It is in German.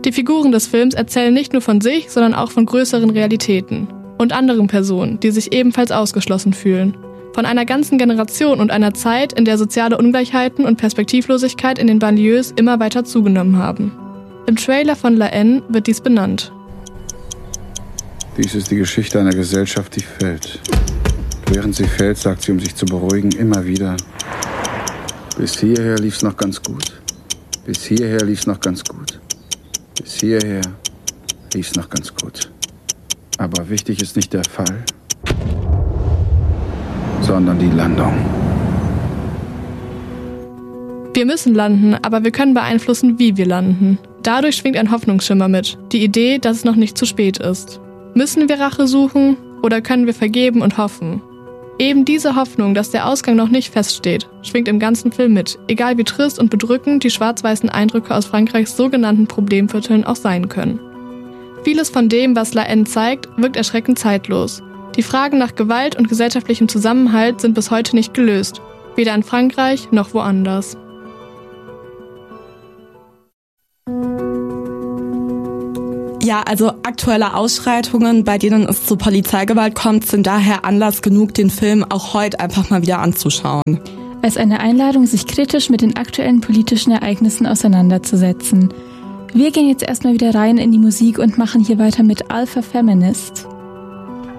Die Figuren des Films erzählen nicht nur von sich, sondern auch von größeren Realitäten und anderen Personen, die sich ebenfalls ausgeschlossen fühlen. Von einer ganzen Generation und einer Zeit, in der soziale Ungleichheiten und Perspektivlosigkeit in den Banlieues immer weiter zugenommen haben. Im Trailer von La Haine wird dies benannt. Dies ist die Geschichte einer Gesellschaft, die fällt. Während sie fällt, sagt sie, um sich zu beruhigen, immer wieder: Bis hierher lief's noch ganz gut. Bis hierher lief's noch ganz gut. Bis hierher lief's noch ganz gut. Aber wichtig ist nicht der Fall, sondern die Landung. Wir müssen landen, aber wir können beeinflussen, wie wir landen. Dadurch schwingt ein Hoffnungsschimmer mit, die Idee, dass es noch nicht zu spät ist. Müssen wir Rache suchen oder können wir vergeben und hoffen? Eben diese Hoffnung, dass der Ausgang noch nicht feststeht, schwingt im ganzen Film mit, egal wie trist und bedrückend die schwarz-weißen Eindrücke aus Frankreichs sogenannten Problemvierteln auch sein können. Vieles von dem, was La Haine zeigt, wirkt erschreckend zeitlos. Die Fragen nach Gewalt und gesellschaftlichem Zusammenhalt sind bis heute nicht gelöst, weder in Frankreich noch woanders. Ja, also aktuelle Ausschreitungen, bei denen es zu Polizeigewalt kommt, sind daher Anlass genug, den Film auch heute einfach mal wieder anzuschauen. Als eine Einladung, sich kritisch mit den aktuellen politischen Ereignissen auseinanderzusetzen. Wir gehen jetzt erstmal wieder rein in die Musik und machen hier weiter mit Alpha Feminist.